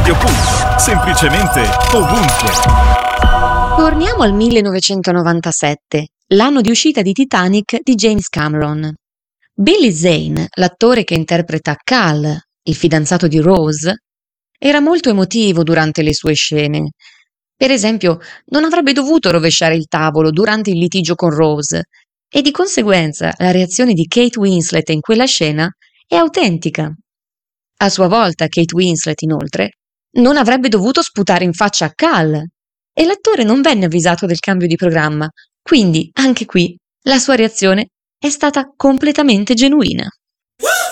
Radio Punto, semplicemente ovunque. Torniamo al 1997, l'anno di uscita di Titanic di James Cameron. Billy Zane, l'attore che interpreta Cal, il fidanzato di Rose, era molto emotivo durante le sue scene. Per esempio, non avrebbe dovuto rovesciare il tavolo durante il litigio con Rose e di conseguenza la reazione di Kate Winslet in quella scena è autentica. A sua volta Kate Winslet, inoltre, non avrebbe dovuto sputare in faccia a Cal e l'attore non venne avvisato del cambio di programma, quindi anche qui la sua reazione è stata completamente genuina.